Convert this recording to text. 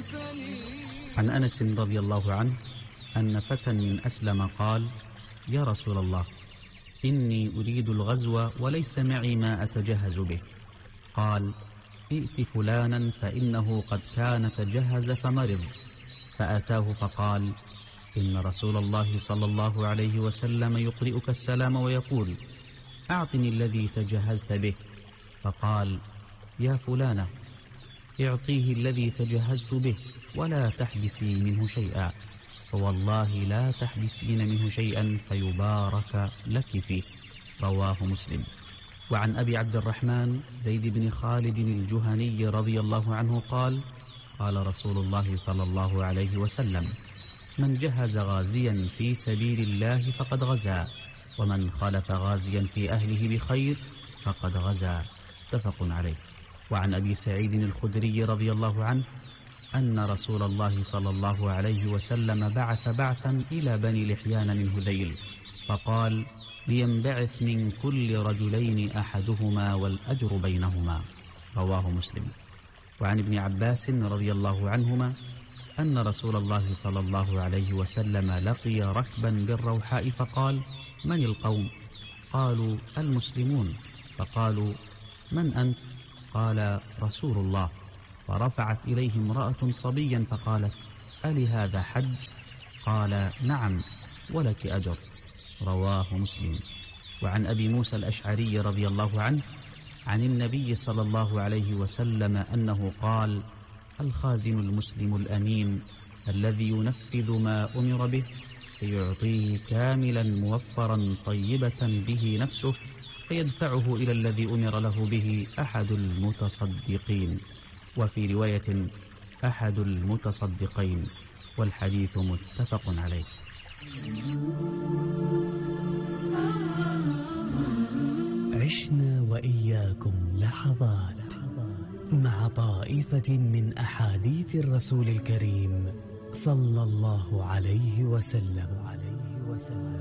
عن أنس رضي الله عنه أن فتى من أسلم قال: يا رسول الله، إني أريد الغزو وليس معي ما أتجهز به. قال: ائت فلانا فإنه قد كان تجهز فمرض. فأتاه فقال: إن رسول الله صلى الله عليه وسلم يقرئك السلام ويقول: أعطني الذي تجهزت به. فقال: يا فلانة، اعطيه الذي تجهزت به ولا تحبسي منه شيئا، فوالله لا تحبسين منه شيئا فيبارك لك فيه. رواه مسلم. وعن أبي عبد الرحمن زيد بن خالد الجهني رضي الله عنه قال: قال رسول الله صلى الله عليه وسلم: من جهز غازيا في سبيل الله فقد غزا، ومن خلف غازيا في أهله بخير فقد غزا. متفق عليه. وعن أبي سعيد الخدري رضي الله عنه أن رسول الله صلى الله عليه وسلم بعث بعثا إلى بني لحيان من هذيل، فقال: لينبعث من كل رجلين أحدهما والأجر بينهما. رواه مسلم. وعن ابن عباس رضي الله عنهما أن رسول الله صلى الله عليه وسلم لقي ركبا بالروحاء فقال: من القوم؟ قالوا: المسلمون. فقالوا: من أنت؟ قال: رسول الله. فرفعت إليه امرأة صبيا فقالت: ألي هذا حج؟ قال: نعم، ولك أجر. رواه مسلم. وعن أبي موسى الأشعري رضي الله عنه عن النبي صلى الله عليه وسلم أنه قال: الخازن المسلم الأمين الذي ينفذ ما أمر به فيعطيه كاملا موفرا طيبة به نفسه، فيدفعه إلى الذي أمر له به أحد المتصدقين، وفي رواية أحد المتصدقين. والحديث متفق عليه. عشنا وإياكم لحظات مع طائفة من أحاديث الرسول الكريم صلى الله عليه وسلم.